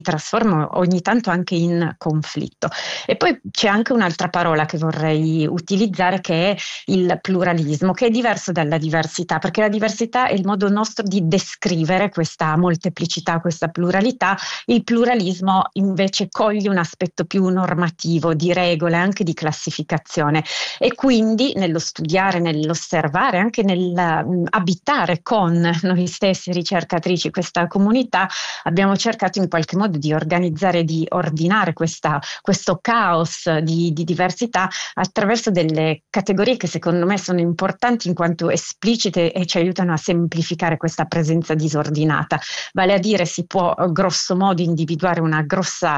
trasformano ogni tanto anche in conflitto. E poi c'è anche un'altra parola che vorrei utilizzare, che è il pluralismo, che è diverso dalla diversità, perché la diversità è il modo nostro di descrivere questa molteplicità, questa pluralità. Il pluralismo invece coglie un aspetto più normativo, di regole, anche di classificazione, e quindi nello studiare, nell'osservare, anche nell'abitare con noi stessi ricercatrici questa comunità, abbiamo cercato in qualche modo di organizzare, di ordinare questo caos di diversità attraverso delle categorie che secondo me sono importanti in quanto esplicite e ci aiutano a semplificare questa presenza disordinata. Vale a dire, si può grosso modo individuare una grossa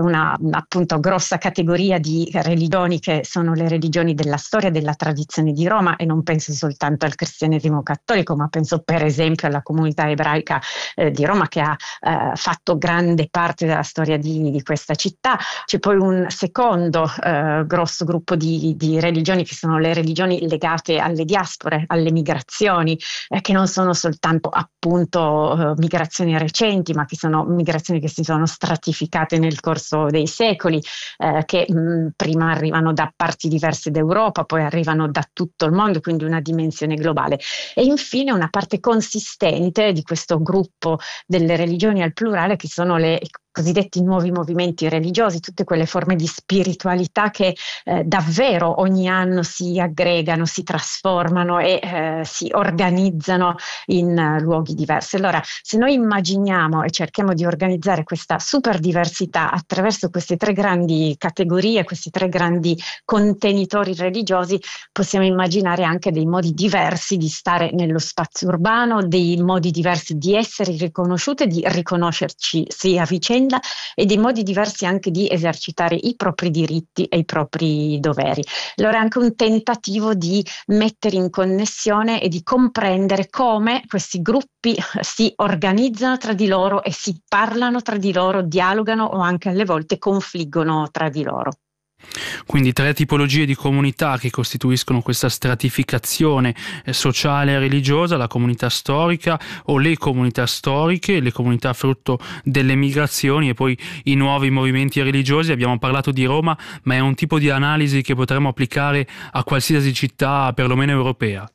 categoria di religioni, che sono le religioni della storia, della tradizione di Roma, e non penso soltanto al cristianesimo cattolico, ma penso per esempio alla comunità ebraica di Roma, che ha fatto grande parte della storia di questa città. C'è poi un secondo grosso gruppo di religioni, che sono le religioni legate alle diaspore, alle migrazioni, che non sono soltanto appunto migrazioni recenti, ma che sono migrazioni che si sono stratificate nel corso dei secoli, che prima arrivano da parti diverse d'Europa, poi arrivano da tutto il mondo, quindi una dimensione globale. E infine una parte consistente di questo gruppo delle religioni al plurale, che sono le cosiddetti nuovi movimenti religiosi, tutte quelle forme di spiritualità che davvero ogni anno si aggregano, si trasformano e si organizzano in luoghi diversi. Allora, se noi immaginiamo e cerchiamo di organizzare questa super diversità attraverso queste tre grandi categorie, questi tre grandi contenitori religiosi, possiamo immaginare anche dei modi diversi di stare nello spazio urbano, dei modi diversi di essere riconosciute, di riconoscerci a vicenda, e dei modi diversi anche di esercitare i propri diritti e i propri doveri. Allora è anche un tentativo di mettere in connessione e di comprendere come questi gruppi si organizzano tra di loro e si parlano tra di loro, dialogano o anche alle volte confliggono tra di loro. Quindi tre tipologie di comunità che costituiscono questa stratificazione sociale e religiosa: la comunità storica o le comunità storiche, le comunità frutto delle migrazioni e poi i nuovi movimenti religiosi. Abbiamo parlato di Roma, ma è un tipo di analisi che potremmo applicare a qualsiasi città, perlomeno europea.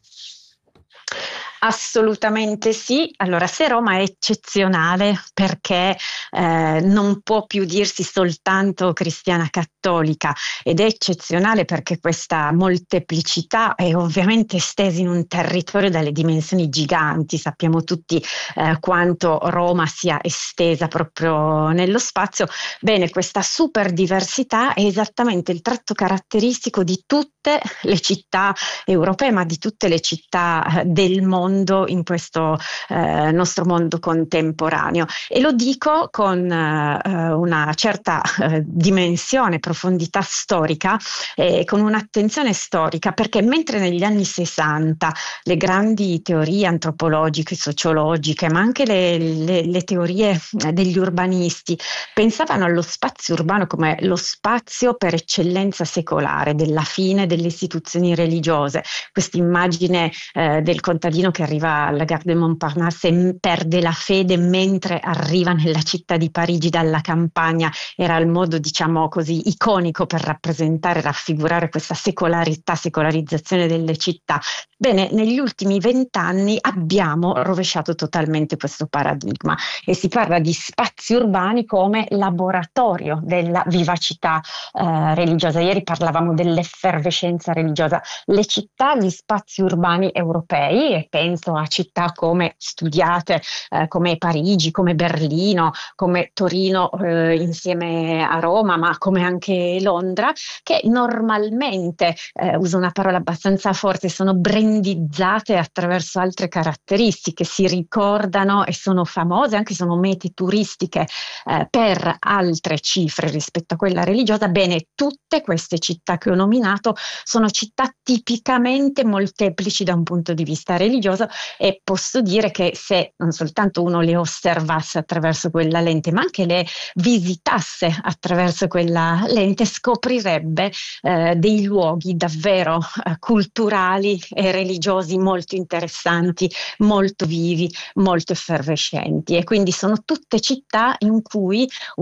Assolutamente sì. Allora, se Roma è eccezionale perché non può più dirsi soltanto cristiana cattolica, ed è eccezionale perché questa molteplicità è ovviamente estesa in un territorio dalle dimensioni giganti. Sappiamo tutti quanto Roma sia estesa proprio nello spazio. Bene, questa super diversità è esattamente il tratto caratteristico di tutte le città europee, ma di tutte le città del mondo in questo nostro mondo contemporaneo, e lo dico con una certa dimensione, profondità storica, con un'attenzione storica, perché mentre negli anni 60 le grandi teorie antropologiche, sociologiche, ma anche le teorie degli urbanisti pensavano allo spazio urbano come lo spazio per eccellenza secolare, della fine delle istituzioni religiose, questa immagine del contadino che arriva alla Gare de Montparnasse e perde la fede mentre arriva nella città di Parigi dalla campagna, era il modo, diciamo così, iconico per rappresentare, raffigurare questa secolarizzazione delle città. Bene, negli ultimi 20 anni abbiamo rovesciato totalmente questo paradigma e si parla di spazi urbani come laboratorio della vivacità religiosa. Ieri parlavamo dell'effervescenza religiosa. Le città, gli spazi urbani europei, e penso a città come studiate come Parigi, come Berlino, come Torino insieme a Roma, ma come anche Londra, che normalmente, uso una parola abbastanza forte, sono brandizzate attraverso altre caratteristiche, si ricordano e sono famose, anche sono mete turistiche per altre cifre rispetto a quella religiosa. Bene, tutte queste città che ho nominato sono città tipicamente molteplici da un punto di vista religioso, e posso dire che se non soltanto uno le osservasse attraverso quella lente, ma anche le visitasse attraverso quella lente, scoprirebbe dei luoghi davvero culturali e religiosi molto interessanti, molto vivi, molto effervescenti, e quindi sono tutte città in cui